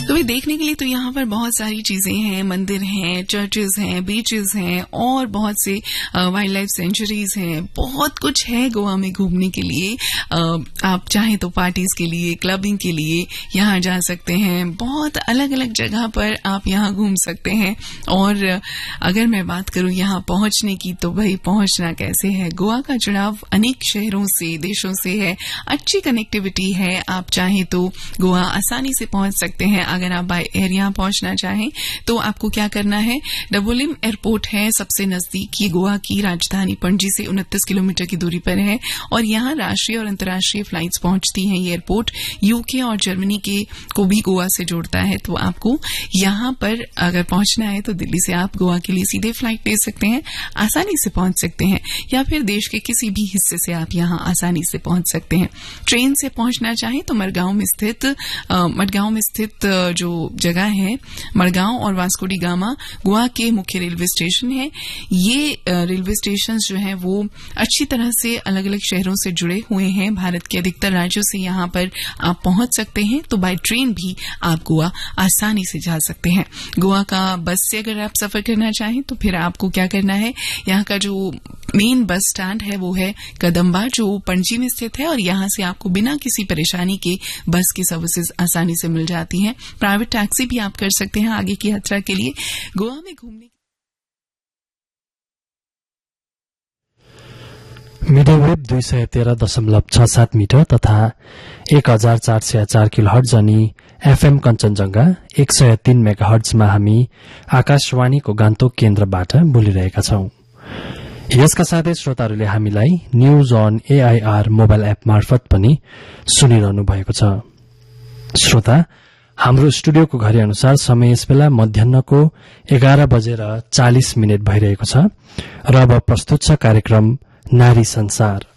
तो देखने के लिए तो यहाँ पर बहुत सारी चीजें हैं, मंदिर हैं, चर्चेज हैं, बीचेस हैं और बहुत से वाइल्ड लाइफ सेंचुरीज हैं। बहुत कुछ है गोवा में घूमने के लिए। आप चाहें तो पार्टीज के लिए, क्लबिंग के लिए यहाँ जा सकते हैं। बहुत अलग अलग जगह पर आप यहाँ घूम सकते हैं। और अगर मैं बात करूं यहाँ पहुंचने की, तो भाई पहुंचना कैसे है। गोवा का जुड़ाव अनेक शहरों से, देशों से है। अच्छी कनेक्टिविटी है। आप चाहें तो गोवा आसानी से पहुंच सकते हैं। अगर आप बाय एयर यहाँ पहुंचना चाहें तो आपको क्या करना है, डबोलिम एयरपोर्ट है सबसे नजदीक। ये गोवा की राजधानी पणजी से 29 किलोमीटर की दूरी पर है और यहाँ राष्ट्रीय और अंतर्राष्ट्रीय फ्लाइट्स पहुंचती हैं। ये एयरपोर्ट यूके और जर्मनी के को भी गोवा से जोड़ता है। तो आपको यहाँ पर अगर पहुंचना है तो दिल्ली से आप गोवा के लिए सीधे फ्लाइट ले सकते हैं, आसानी से पहुंच सकते हैं, या फिर देश के किसी भी हिस्से से आप यहाँ आसानी से पहुंच सकते हैं। ट्रेन से पहुंचना चाहें तो मडगांव में स्थित जो जगह है, मडगांव और वास्को डी गामा गोवा के मुख्य रेलवे स्टेशन है। ये रेलवे स्टेशन जो हैं वो अच्छी तरह से अलग अलग शहरों से जुड़े हुए हैं। भारत के अधिकतर राज्यों से यहाँ पर आप पहुंच सकते हैं। तो बाय ट्रेन भी आप गोवा आसानी से जा सकते हैं। गोवा का बस से अगर आप सफर करना चाहें तो फिर आपको क्या करना है, यहाँ का जो मेन बस स्टैंड है वो है कदम्बा, जो पणजी में स्थित है। और यहाँ से आपको बिना किसी परेशानी के बस की सर्विसेज आसानी से मिल जाती हैं। प्राइवेट टैक्सी भी आप कर सकते हैं आगे की यात्रा के लिए। गोवा में घूमने मिडियम वेव 213.67 मिटर तथा 1404 किलोहर्ट्ज अनि एफएम कञ्चनजंघा 103 मेगाहर्ट्जमा हामी आकाशवाणीको गान्तोक केन्द्रबाट बोलिरहेका छौं। यसका साथै श्रोताहरूले हामीलाई news on AIR mobile app मार्फत पनि सुनिरहनु भएको छ। श्रोता, हाम्रो स्टुडियोको घडी अनुसार समय यसबेला मध्याहको 11:40 भइरहेको छ र अब प्रस्तुत छ कार्यक्रम नारी संसार।